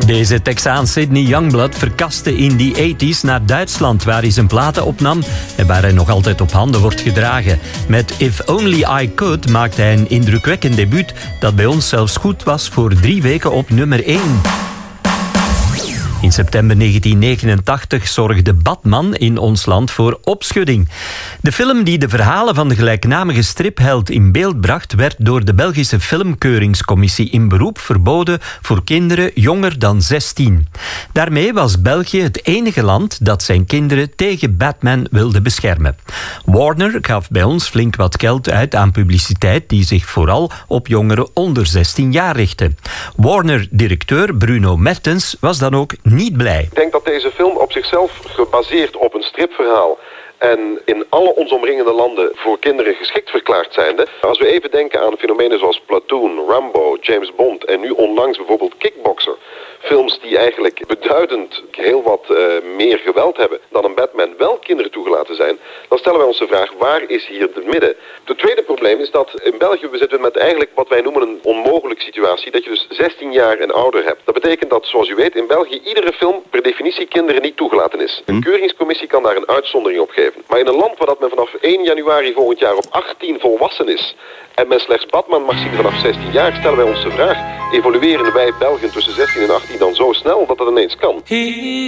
Deze Texaan Sidney Youngblood verkaste in die 80's naar Duitsland, waar hij zijn platen opnam en waar hij nog altijd op handen wordt gedragen. Met If Only I Could maakte hij een indrukwekkend debuut dat bij ons zelfs goed was voor 3 weken op nummer 1. In september 1989 zorgde Batman in ons land voor opschudding. De film die de verhalen van de gelijknamige stripheld in beeld bracht, werd door de Belgische Filmkeuringscommissie in beroep verboden voor kinderen jonger dan 16. Daarmee was België het enige land dat zijn kinderen tegen Batman wilde beschermen. Warner gaf bij ons flink wat geld uit aan publiciteit die zich vooral op jongeren onder 16 jaar richtte. Warner-directeur Bruno Mertens was dan ook niet blij. Ik denk dat deze film op zichzelf gebaseerd op een stripverhaal en in alle ons omringende landen voor kinderen geschikt verklaard zijnde. Als we even denken aan fenomenen zoals Platoon, Rambo, James Bond en nu onlangs bijvoorbeeld Kickboxer. Films die eigenlijk beduidend heel wat meer geweld hebben dan een Batman wel kinderen toegelaten zijn. Dan stellen wij ons de vraag, waar is hier het midden? Het tweede probleem is dat in België we zitten met eigenlijk wat wij noemen een onmogelijke situatie. Dat je dus 16 jaar en ouder hebt. Dat betekent dat, zoals u weet, in België iedere film per definitie kinderen niet toegelaten is. Een keuringscommissie kan daar een uitzondering op geven. Maar in een land waar dat men vanaf 1 januari volgend jaar op 18 volwassen is en men slechts Batman mag zien vanaf 16 jaar, stellen wij ons de vraag, evolueren wij Belgen tussen 16 en 18 dan zo snel dat dat ineens kan?